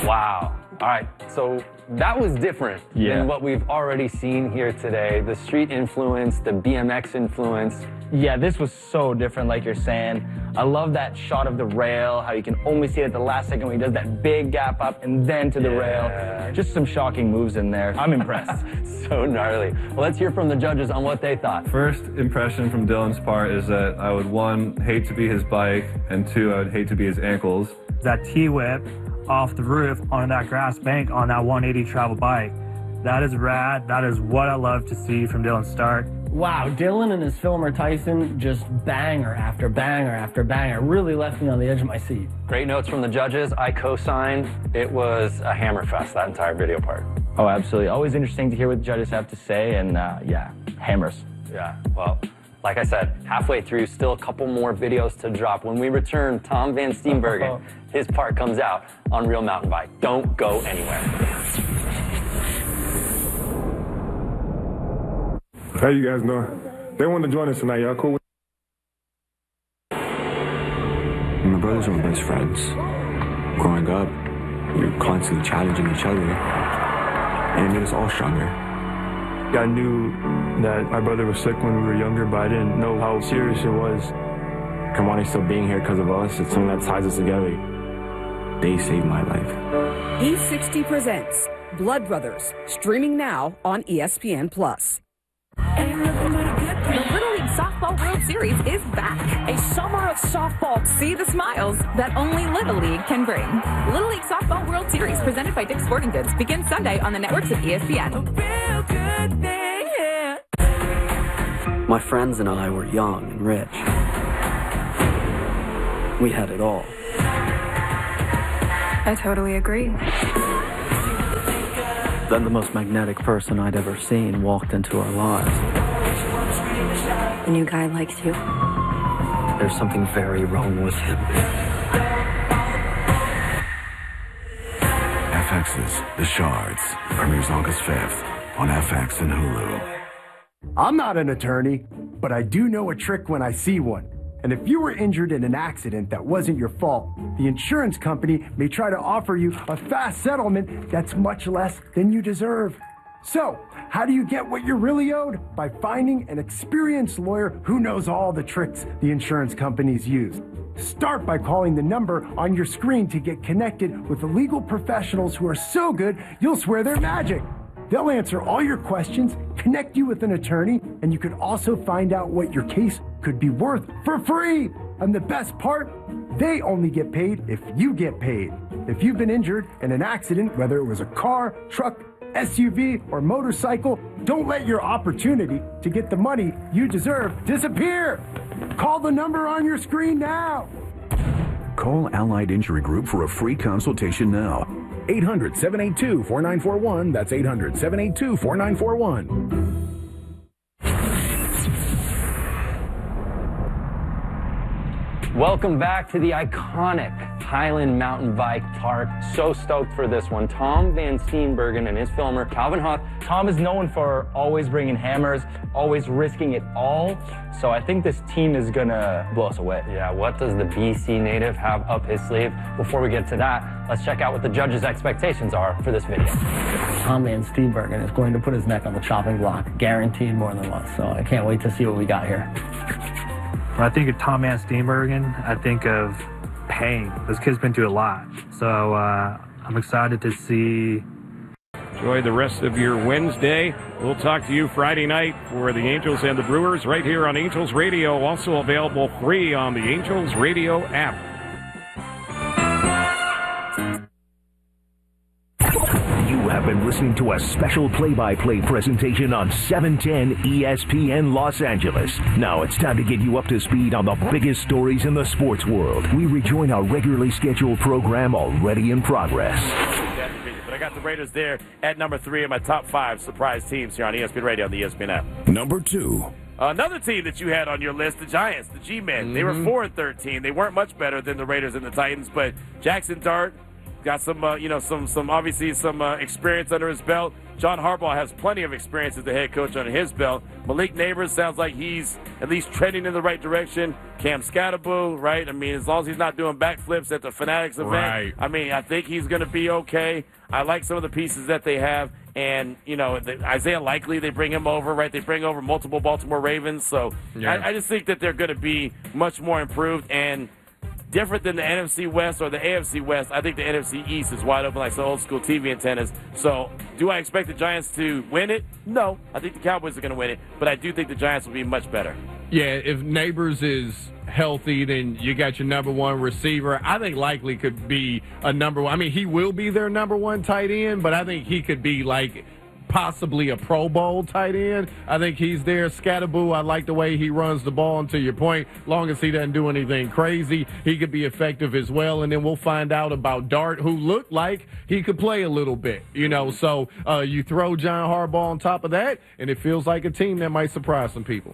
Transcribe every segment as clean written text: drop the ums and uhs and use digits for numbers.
Wow. All right, so that was different than what we've already seen here today. The street influence, the BMX influence. Yeah, this was so different, like you're saying. I love that shot of the rail, how you can only see it at the last second when he does that big gap up and then to the rail. Just some shocking moves in there. I'm impressed. So gnarly. Well, let's hear from the judges on what they thought. First impression from Dylan's part is that I would, 1, hate to be his bike, and 2, I would hate to be his ankles. That T-whip off the roof on that grass bank on that 180 travel bike. That is rad. That is what I love to see from Dylan's start. Wow, Dylan and his filmer Tyson, just banger after banger after banger. Really left me on the edge of my seat. Great notes from the judges. I co-signed. It was a hammer fest, that entire video part. Oh, absolutely. Always interesting to hear what the judges have to say, and yeah, hammers. Yeah, well, like I said, halfway through, still a couple more videos to drop. When we return, Tom Van Steenbergen, his part comes out on Real Mountain Bike. Don't go anywhere. How you guys doing? They want to join us tonight. Y'all cool? My brothers were my best friends. Growing up, we were constantly challenging each other, and it made us all stronger. I knew that my brother was sick when we were younger, but I didn't know how serious it was. Kamani still being here because of us, it's something that ties us together. They saved my life. E60 presents Blood Brothers, streaming now on ESPN+. The Little League Softball World Series is back. A summer of softball. See the smiles that only Little League can bring. Little League Softball World Series, presented by Dick's Sporting Goods, begins Sunday on the networks of ESPN. A real good thing, yeah. My friends and I were young and rich. We had it all. I totally agree. Then the most magnetic person I'd ever seen walked into our lives. The new guy likes you. There's something very wrong with him. FX's The Shards premieres August 5th on FX and Hulu. I'm not an attorney, but I do know a trick when I see one. And if you were injured in an accident that wasn't your fault, the insurance company may try to offer you a fast settlement that's much less than you deserve. So, how do you get what you're really owed? By finding an experienced lawyer who knows all the tricks the insurance companies use. Start by calling the number on your screen to get connected with the legal professionals who are so good you'll swear they're magic. They'll answer all your questions, connect you with an attorney, and you could also find out what your case could be worth for free. And the best part, they only get paid if you get paid. If you've been injured in an accident, whether it was a car, truck, SUV, or motorcycle, don't let your opportunity to get the money you deserve disappear. Call the number on your screen now. Call Allied Injury Group for a free consultation now. 800-782-4941. That's 800-782-4941. Welcome back to the iconic Highland Mountain Bike Park. So stoked for this one. Tom Van Steenbergen and his filmer, Calvin Huck. Tom is known for always bringing hammers, always risking it all. So I think this team is gonna blow us away. Yeah, what does the BC native have up his sleeve? Before we get to that, let's check out what the judges' expectations are for this video. Tom Van Steenbergen is going to put his neck on the chopping block, guaranteed more than once. So I can't wait to see what we got here. When I think of Tom Van Steenbergen, I think of pain. This kid's been through a lot. So I'm excited to see. Enjoy the rest of your Wednesday. We'll talk to you Friday night for the Angels and the Brewers right here on Angels Radio. Also available free on the Angels Radio app. You have been listening to a special play-by-play presentation on 710 ESPN Los Angeles. Now it's time to get you up to speed on the biggest stories in the sports world. We rejoin our regularly scheduled program already in progress. But I got the Raiders there at number 3 of my top 5 surprise teams here on ESPN Radio and the ESPN app. Number 2. Another team that you had on your list, the Giants, the G-Men. They were 4-13. They weren't much better than the Raiders and the Titans, but Jackson Dart, got some, obviously some experience under his belt. John Harbaugh has plenty of experience as the head coach under his belt. Malik Neighbors sounds like he's at least trending in the right direction. Cam Scatterbo, right? I mean, as long as he's not doing backflips at the Fanatics event, right. I mean, I think he's going to be okay. I like some of the pieces that they have. And, Isaiah Likely, they bring him over, right? They bring over multiple Baltimore Ravens. So Yeah. I just think that they're going to be much more improved and different than the NFC West or the AFC West. I think the NFC East is wide open like some old school TV antennas. So do I expect the Giants to win it? No. I think the Cowboys are going to win it. But I do think the Giants will be much better. Yeah, if Neighbors is healthy, then you got your number one receiver. I think Likely could be a number one. I mean, he will be their number one tight end, but I think he could be like possibly a Pro Bowl tight end. I think he's there. Scatterbo, I like the way he runs the ball, and to your point, long as he doesn't do anything crazy, he could be effective as well. And then we'll find out about Dart, who looked like he could play a little bit, So you throw John Harbaugh on top of that, and it feels like a team that might surprise some people.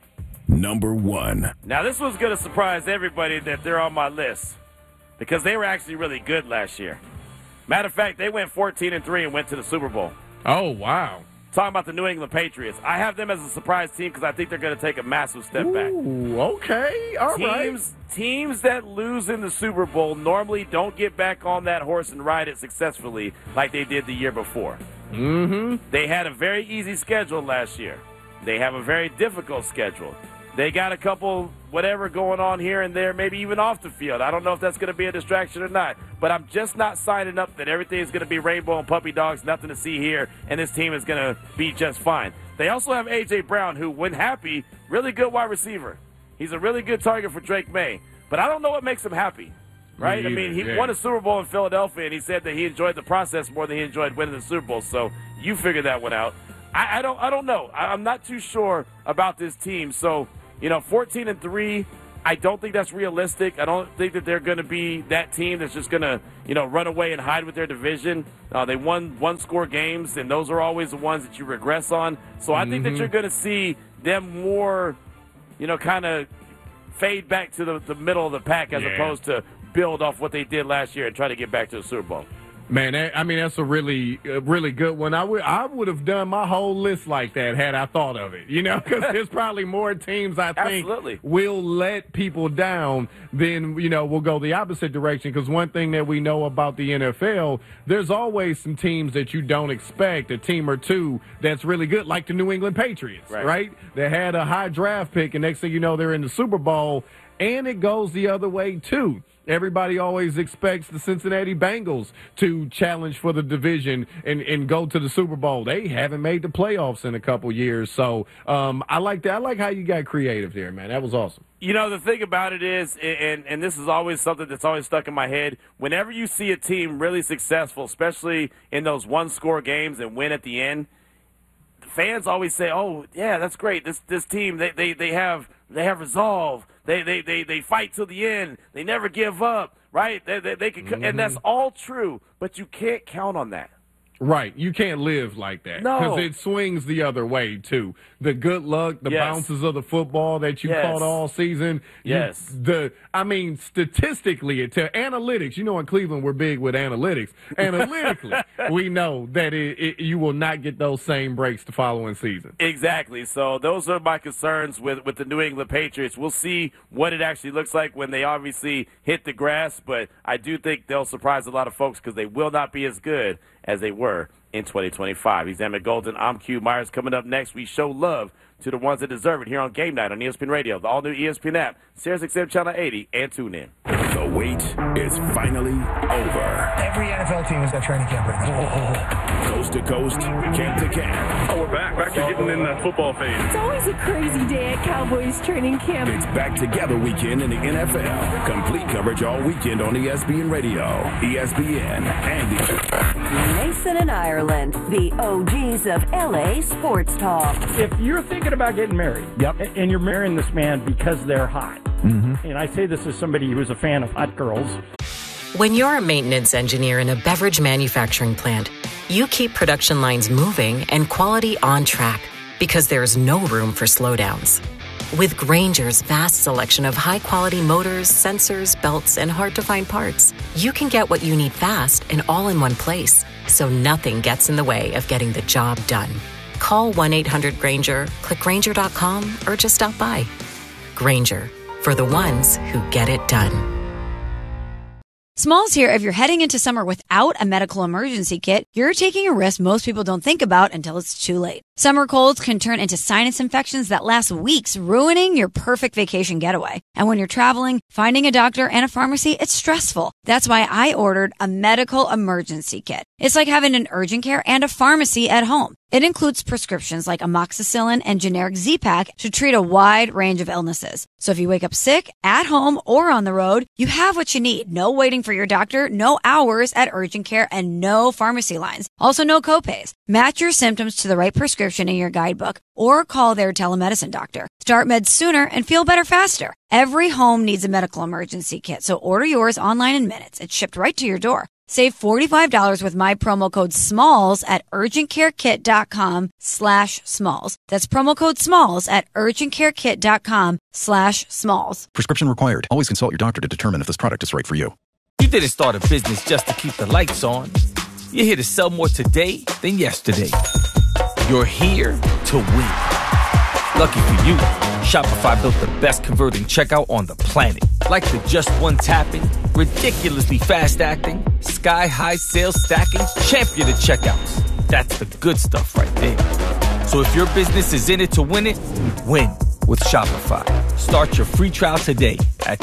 Number 1. Now, this one's going to surprise everybody that they're on my list because they were actually really good last year. Matter of fact, they went 14-3 and went to the Super Bowl. Oh, wow. Talking about the New England Patriots. I have them as a surprise team because I think they're going to take a massive step back. Ooh, okay. All right. Teams that lose in the Super Bowl normally don't get back on that horse and ride it successfully like they did the year before. Mm-hmm. They had a very easy schedule last year. They have a very difficult schedule. They got a couple whatever going on here and there, maybe even off the field. I don't know if that's going to be a distraction or not, but I'm just not signing up that everything is going to be rainbow and puppy dogs, nothing to see here, and this team is going to be just fine. They also have A.J. Brown, who, when happy, really good wide receiver. He's a really good target for Drake May, but I don't know what makes him happy, right? I mean, he won a Super Bowl in Philadelphia, and he said that he enjoyed the process more than he enjoyed winning the Super Bowl, so you figure that one out. I don't know. I'm not too sure about this team, so 14-3, I don't think that's realistic. I don't think that they're going to be that team that's just going to, run away and hide with their division. They won one-score games, and those are always the ones that you regress on. So I think that you're going to see them more, kind of fade back to the middle of the pack as opposed to build off what they did last year and try to get back to the Super Bowl. Man, that's a really good one. I would have done my whole list like that had I thought of it, because there's probably more teams I think will let people down than, we'll go the opposite direction. Because one thing that we know about the NFL, there's always some teams that you don't expect, a team or two that's really good, like the New England Patriots, right? They had a high draft pick, and next thing you know, they're in the Super Bowl, and it goes the other way, too. Everybody always expects the Cincinnati Bengals to challenge for the division and go to the Super Bowl. They haven't made the playoffs in a couple years. So I like that. I like how you got creative there, man. That was awesome. The thing about it is, and this is always something that's always stuck in my head, whenever you see a team really successful, especially in those one-score games and win at the end, fans always say, oh, yeah, that's great. This team, they have resolve. They fight till the end. They never give up, right? They can, and that's all true, but you can't count on that. Right. You can't live like that. No. Because it swings the other way, too. The good luck, the bounces of the football that you caught all season. Statistically, to analytics, in Cleveland we're big with analytics. Analytically, we know that you will not get those same breaks the following season. Exactly. So those are my concerns with the New England Patriots. We'll see what it actually looks like when they obviously hit the grass, but I do think they'll surprise a lot of folks because they will not be as good as they were in 2025. He's Emmett Golden. I'm Q Myers. Coming up next, we show love to the ones that deserve it here on Game Night on ESPN Radio, the all-new ESPN app, SiriusXM Channel 80, and tune in. The wait is finally over. Every NFL team is at training camp right now. Coast to coast, camp to camp. Oh, we're back to getting in that football phase. It's always a crazy day at Cowboys training camp. It's back together weekend in the NFL. Complete coverage all weekend on ESPN Radio, ESPN, and Mason and Ireland, the OGs of LA sports talk. If you're thinking about getting married, and you're marrying this man because they're hot, and I say this as somebody who's a fan of hot girls. When you're a maintenance engineer in a beverage manufacturing plant, you keep production lines moving and quality on track because there's no room for slowdowns. With Grainger's vast selection of high-quality motors, sensors, belts, and hard-to-find parts, you can get what you need fast and all in one place, so nothing gets in the way of getting the job done. Call 1-800-GRAINGER, click Grainger.com, or just stop by. Grainger, for the ones who get it done. Smalls here. If you're heading into summer without a medical emergency kit, you're taking a risk most people don't think about until it's too late. Summer colds can turn into sinus infections that last weeks, ruining your perfect vacation getaway. And when you're traveling, finding a doctor and a pharmacy, it's stressful. That's why I ordered a medical emergency kit. It's like having an urgent care and a pharmacy at home. It includes prescriptions like amoxicillin and generic Z-Pak to treat a wide range of illnesses. So if you wake up sick, at home, or on the road, you have what you need. No waiting for your doctor, no hours at urgent care, and no pharmacy lines. Also, no copays. Match your symptoms to the right prescription in your guidebook or call their telemedicine doctor. Start meds sooner and feel better faster. Every home needs a medical emergency kit, so order yours online in minutes. It's shipped right to your door. Save $45 with my promo code SMALLS at urgentcarekit.com/smalls. That's promo code SMALLS at urgentcarekit.com/smalls. Prescription required. Always consult your doctor to determine if this product is right for you. You didn't start a business just to keep the lights on. You're here to sell more today than yesterday. You're here to win. Lucky for you, Shopify built the best converting checkout on the planet. Like the just one tapping, ridiculously fast acting, sky-high sales stacking, champion of checkouts. That's the good stuff right there. So if your business is in it to win it, win with Shopify. Start your free trial today at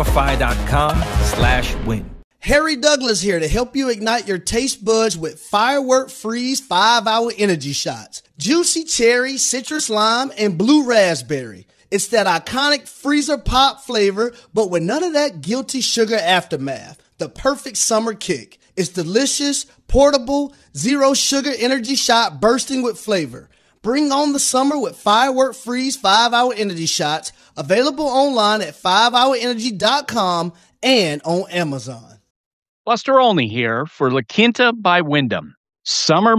shopify.com/win. Harry Douglas here to help you ignite your taste buds with Firework Freeze 5-Hour Energy Shots. Juicy cherry, citrus lime, and blue raspberry. It's that iconic freezer pop flavor, but with none of that guilty sugar aftermath. The perfect summer kick. It's delicious, portable, zero sugar energy shot bursting with flavor. Bring on the summer with Firework Freeze 5-Hour Energy Shots. Available online at 5hourenergy.com and on Amazon. Buster Olney here for La Quinta by Wyndham. Summer